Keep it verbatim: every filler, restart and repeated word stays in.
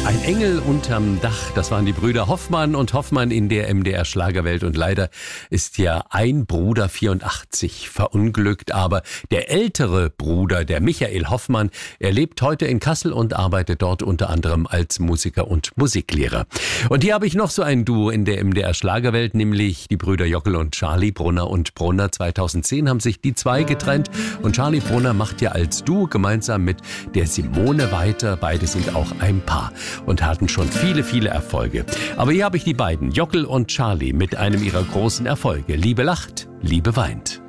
Ein Engel unterm Dach, das waren die Brüder Hoffmann und Hoffmann in der M D R-Schlagerwelt. Und leider ist ja ein Bruder vierundachtzig verunglückt, aber der ältere Bruder, der Michael Hoffmann, er lebt heute in Kassel und arbeitet dort unter anderem als Musiker und Musiklehrer. Und hier habe ich noch so ein Duo in der M D R-Schlagerwelt, nämlich die Brüder Jockel und Charlie Brunner und Brunner. zweitausendzehn haben sich die zwei getrennt und Charlie Brunner macht ja als Duo gemeinsam mit der Simone weiter. Beide sind auch ein Paar und hatten schon viele, viele Erfolge. Aber hier habe ich die beiden, Jockel und Charlie, mit einem ihrer großen Erfolge. Liebe lacht, Liebe weint.